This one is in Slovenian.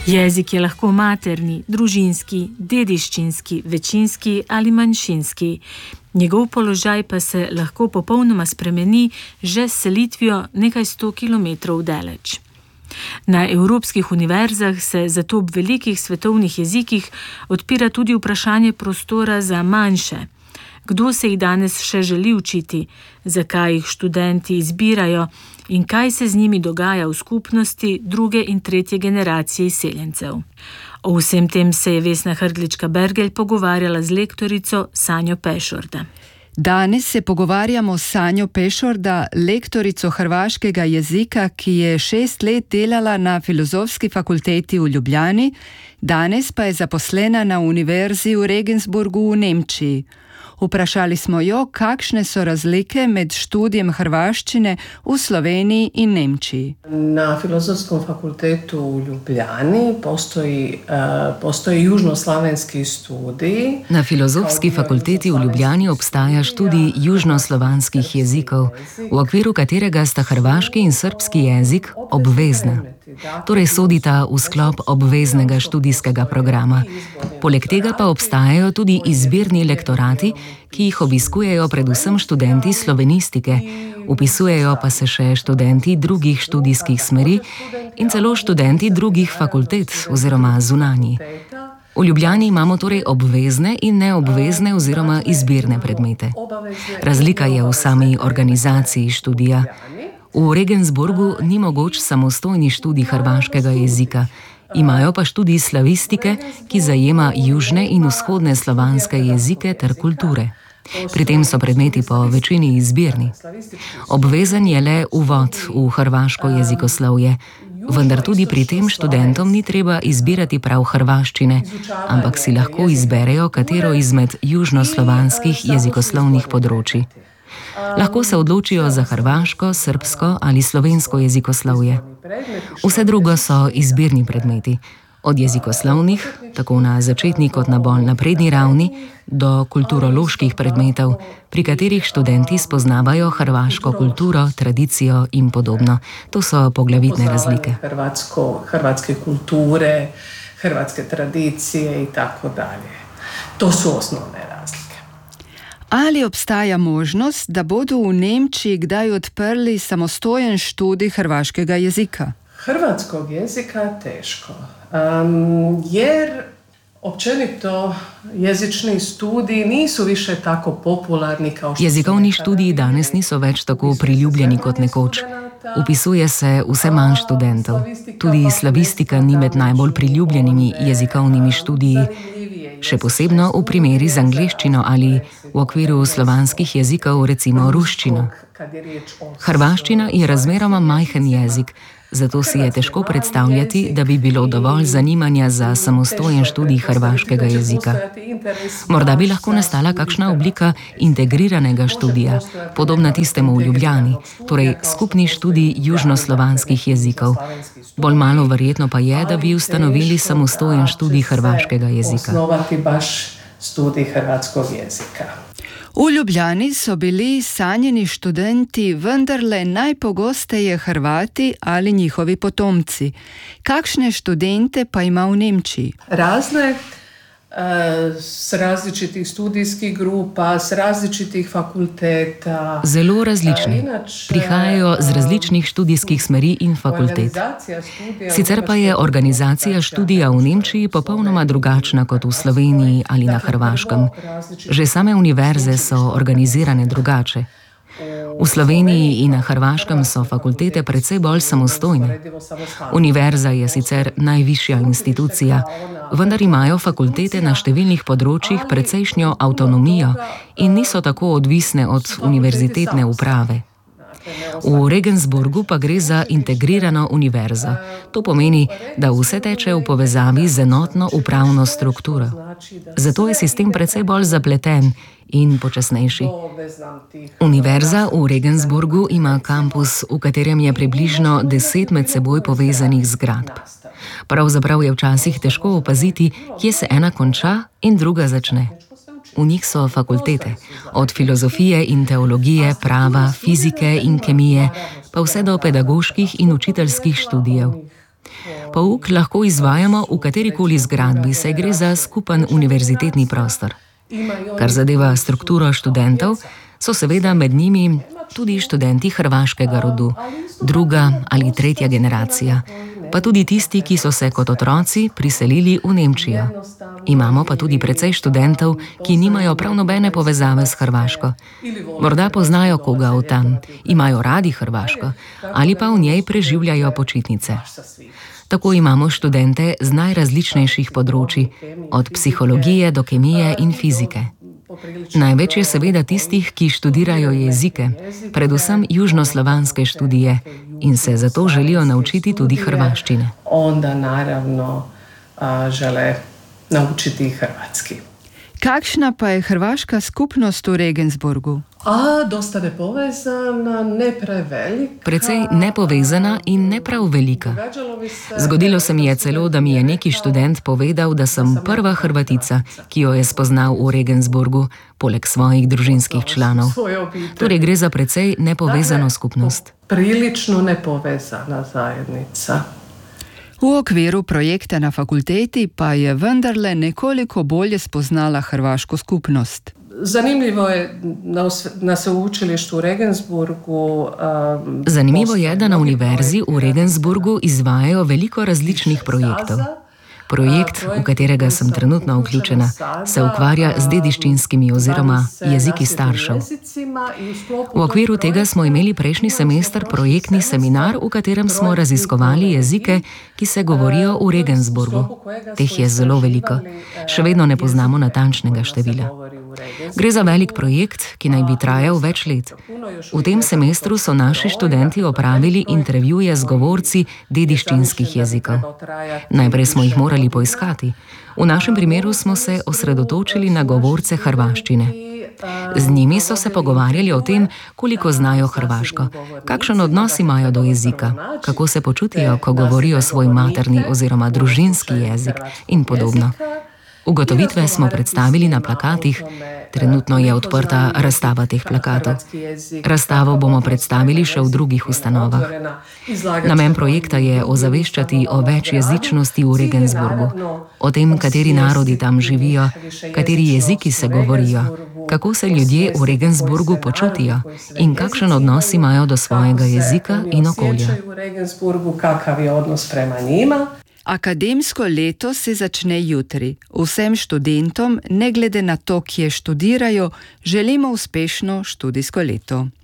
Jezik je lahko materni, družinski, dediščinski, večinski ali manjšinski. Njegov položaj pa se lahko popolnoma spremeni že s selitvijo nekaj 100 kilometrov daleč. Na evropskih univerzah se zato ob velikih svetovnih jezikih odpira tudi vprašanje prostora za manjše. Kdo se jih danes še želi učiti, zakaj jih študenti izbirajo in kaj se z njimi dogaja v skupnosti druge in tretje generacije izseljencev. O vsem tem se je Vesna Hrdlička-Bergelj pogovarjala z lektorico Sanjo Pešorda. Danes se pogovarjamo s Sanjo Pešorda, lektorico hrvaškega jezika, ki je 6 let delala na Filozofski fakulteti v Ljubljani, danes pa je zaposlena na Univerzi v Regensburgu v Nemčiji. Vprašali smo jo, kakšne so razlike med študijem hrvaščine v Sloveniji in Nemčiji. Na Filozofskom fakultetu v Ljubljani postoji južnoslavenski študij. Na Filozofski fakulteti v Ljubljani obstaja študij južnoslovanskih jezikov, v okviru katerega sta hrvaški in srbski jezik obvezna. Torej sodita v sklop obveznega študijskega programa. Poleg tega pa obstajajo tudi izbirni lektorati, ki jih obiskujejo predvsem študenti slovenistike, vpisujejo pa se še študenti drugih študijskih smeri in celo študenti drugih fakultet oziroma zunanji. V Ljubljani imamo torej obvezne in neobvezne oziroma izbirne predmete. Razlika je v sami organizaciji študija. V Regensburgu ni mogoč samostojni študij hrvaškega jezika, imajo pa študij slavistike, ki zajema južne in vzhodne slovanske jezike ter kulture. Pri tem so predmeti po večini izbirni. Obvezen je le uvod v hrvaško jezikoslovje, vendar tudi pri tem študentom ni treba izbirati prav hrvaščine, ampak si lahko izberejo katero izmed južnoslovanskih jezikoslovnih področij. Lahko se odločijo za hrvaško, srbsko ali slovensko jezikoslovje. Vse drugo so izbirni predmeti, od jezikoslovnih, tako na začetni kot na bolj napredni ravni, do kulturoloških predmetov, pri katerih študenti spoznavajo hrvaško kulturo, tradicijo in podobno. To so poglavitne razlike. Hrvatske kulture, hrvatske tradicije in tako dalje. To so osnovne razlike. Ali obstaja možnost, da bodo v Nemčiji kdaj odprli samostojen študij hrvaškega jezika? Hrvatskog jezika teško, jer općenito jezični studiji nisu više tako popularni kao što... Jezikovni študiji danes niso več tako priljubljeni kot nekoč. Upisuje se vse manj študentov. Tudi slavistika ni med najbolj priljubljenimi jezikovnimi študiji, še posebno v primeri z angleščino ali v okviru slovanskih jezikov, recimo ruščino. Hrvaščina je razmeroma majhen jezik, zato si je težko predstavljati, da bi bilo dovolj zanimanja za samostojen študij hrvaškega jezika. Morda bi lahko nastala kakšna oblika integriranega študija, podobna tistemu v Ljubljani, torej skupni študij južnoslovanskih jezikov. Bolj malo verjetno pa je, da bi ustanovili samostojen študij hrvaškega jezika. Osnovati baš študij hrvatskog jezika. V Ljubljani so bili sanjeni študenti vendarle najpogosteje Hrvati ali njihovi potomci. Kakšne študente pa ima v Nemčiji? Razne, s različitih študijskih grupa, s različitih fakulteta. Zelo različni. Prihajajo z različnih študijskih smeri in fakultet. Sicer pa je organizacija študija v Nemčiji popolnoma drugačna kot v Sloveniji ali na Hrvaškem. Že same univerze so organizirane drugače. V Sloveniji in na Hrvaškem so fakultete precej bolj samostojne. Univerza je sicer najvišja institucija, vendar imajo fakultete na številnih področjih precejšnjo avtonomijo in niso tako odvisne od univerzitetne uprave. V Regensburgu pa gre za integrirano univerzo. To pomeni, da vse teče v povezavi z enotno upravno strukturo. Zato je sistem precej bolj zapleten in počasnejši. Univerza v Regensburgu ima kampus, v katerem je približno 10 med seboj povezanih zgradb. Pravzaprav je včasih težko opaziti, kje se ena konča in druga začne. V njih so fakultete, od filozofije in teologije, prava, fizike in kemije, pa vse do pedagoških in učiteljskih študijev. Pouk lahko izvajamo v katerikoli zgradbi, saj gre za skupen univerzitetni prostor. Kar zadeva strukturo študentov, so seveda med njimi tudi študenti hrvaškega rodu, druga ali tretja generacija, pa tudi tisti, ki so se kot otroci priselili v Nemčijo. Imamo pa tudi precej študentov, ki nimajo prav nobene povezave s Hrvaško. Morda poznajo koga od tam, imajo radi Hrvaško ali pa v njej preživljajo počitnice. Tako imamo študente z najrazličnejših področij, od psihologije do kemije in fizike. Največ je seveda tistih, ki študirajo jezike, predvsem južnoslovanske študije, in se zato želijo naučiti tudi hrvaščine. Onda naravno žele naučiti hrvatski. Kakšna pa je hrvaška skupnost v Regensburgu? Dosta nepovezana, ne prevelika. Precej nepovezana in ne prav velika. Zgodilo se mi je celo, da mi je neki študent povedal, da sem prva Hrvatica, ki jo je spoznal v Regensburgu, poleg svojih družinskih članov. Torej gre za precej nepovezano skupnost. Prilično nepovezana zajednica. V okviru projekta na fakulteti pa je vendarle nekoliko bolje spoznala hrvaško skupnost. Zanimivo je na sveučilištu v Regensburgu. Zanimivo je, da na univerzi v Regensburgu izvajajo veliko različnih projektov. Projekt, v katerega sem trenutno vključena, se ukvarja z dediščinskimi oziroma jeziki staršev. V okviru tega smo imeli prejšnji semester projektni seminar, v katerem smo raziskovali jezike, ki se govorijo v Regensburgu. Teh je zelo veliko. Še vedno ne poznamo natančnega števila. Gre za velik projekt, ki naj bi trajal več let. V tem semestru so naši študenti opravili intervjuje z govorci dediščinskih jezikov. Najprej smo jih morali poiskati. V našem primeru smo se osredotočili na govorce hrvaščine. Z njimi so se pogovarjali o tem, koliko znajo hrvaško, kakšen odnos imajo do jezika, kako se počutijo, ko govorijo svoj materni oziroma družinski jezik in podobno. Ugotovitve smo predstavili na plakatih. Trenutno je odprta razstava teh plakatov. Razstavo bomo predstavili še v drugih ustanovah. Namen projekta je ozaveščati o večjezičnosti v Regensburgu, o tem, kateri narodi tam živijo, kateri jeziki se govorijo, kako se ljudje v Regensburgu počutijo in kakšen odnos imajo do svojega jezika in okolja. Akademsko leto se začne jutri. Vsem študentom, ne glede na to, kje študirajo, želimo uspešno študijsko leto.